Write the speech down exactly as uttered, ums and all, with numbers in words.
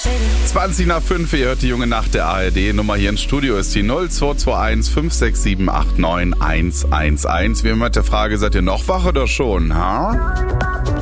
zwanzig nach fünf, ihr hört die junge Nacht der A R D. Nummer hier ins Studio ist die null zwei zwei eins fünf sechs sieben acht neun eins eins eins. Wir haben mit der Frage, seid ihr noch wach oder schon? Ha?